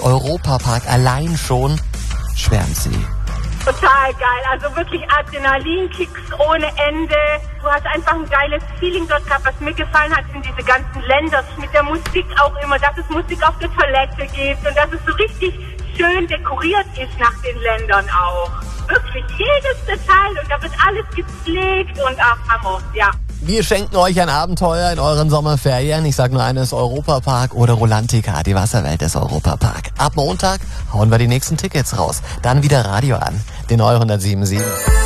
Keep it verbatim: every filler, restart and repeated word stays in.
Europapark allein schon schwärmt sie. Total geil, also wirklich Adrenalinkicks ohne Ende. Du hast einfach ein geiles Feeling dort gehabt. Was mir gefallen hat, sind diese ganzen Länder mit der Musik auch immer, dass es Musik auf der Toilette gibt und dass es so richtig schön dekoriert ist nach den Ländern auch. Wirklich jedes Detail und da wird alles gepflegt und ach, Hammer, ja. Wir schenken euch ein Abenteuer in euren Sommerferien. Ich sag nur eines, Europapark oder Rolantica, die Wasserwelt des Europapark. Ab Montag hauen wir die nächsten Tickets raus. Dann wieder Radio an, den Euro hundertsieben Komma sieben.